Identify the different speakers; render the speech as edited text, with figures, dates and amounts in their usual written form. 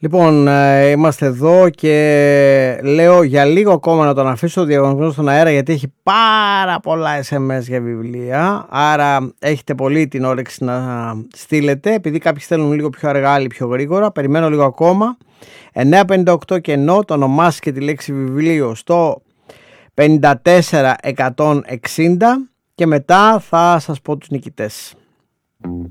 Speaker 1: Λοιπόν, είμαστε εδώ και λέω για λίγο ακόμα να τον αφήσω το διαγωνισμό στον αέρα, γιατί έχει πάρα πολλά SMS για βιβλία, άρα έχετε πολύ την όρεξη να στείλετε, επειδή κάποιοι στέλνουν λίγο πιο αργά, άλλοι πιο γρήγορα. Περιμένω λίγο ακόμα. 958 κενό, το όνομά σας και τη λέξη βιβλίο στο 54160 και μετά θα σας πω τους νικητές.